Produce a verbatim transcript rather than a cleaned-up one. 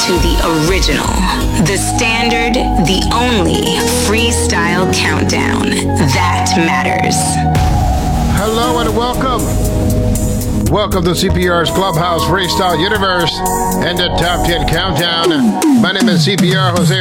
to the original, the standard, the only freestyle countdown that matters. Hello and welcome. Welcome to C P R's Clubhouse Freestyle Universe and the Top ten Countdown. My name is C P R Jose